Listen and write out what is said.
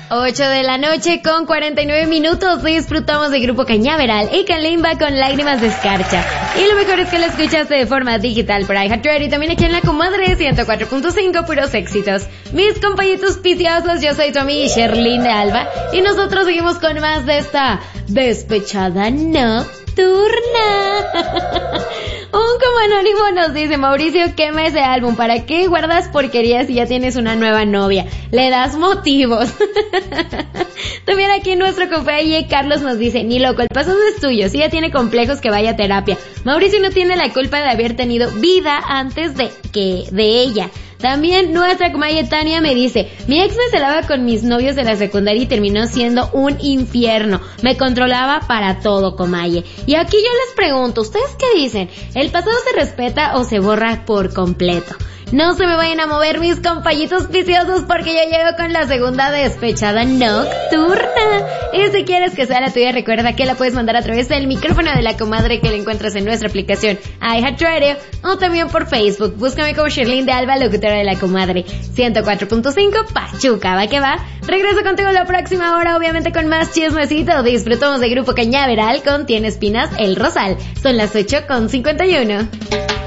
8 de la noche con 49 minutos. Disfrutamos de Grupo Cañaveral y Kalimba con Lágrimas de Escarcha. Y lo mejor es que lo escuchaste de forma digital por iHeartRadio y también aquí en La Comadre 104.5, puros éxitos. Mis compañitos piciosos, yo soy tu amiga Sherlyn de Alba y nosotros seguimos con más de esta despechada nocturna. Un como anónimo nos dice: Mauricio, quema ese álbum, ¿para qué guardas porquerías si ya tienes una nueva novia? Le das motivos. También aquí nuestro compañero Carlos nos dice: ni loco, el pasado es tuyo, si ya tiene complejos que vaya a terapia. Mauricio no tiene la culpa de haber tenido vida antes de ella. También nuestra comadre Tania me dice: mi ex me celaba con mis novios de la secundaria y terminó siendo un infierno. Me controlaba para todo, comadre. Y aquí yo les pregunto, ¿ustedes qué dicen? ¿El pasado se respeta o se borra por completo? No se me vayan a mover mis compañitos viciosos porque ya llego con la segunda despechada nocturna. Y si quieres que sea la tuya, recuerda que la puedes mandar a través del micrófono de La Comadre que la encuentras en nuestra aplicación iHeartRadio o también por Facebook. Búscame como Sherlyn de Alba, locutora de La Comadre 104.5 Pachuca. Va que va. Regreso contigo la próxima hora, obviamente con más chismecito. Disfrutamos de Grupo Cañaveral con Tiene Espinas, El Rosal. Son las 8:51.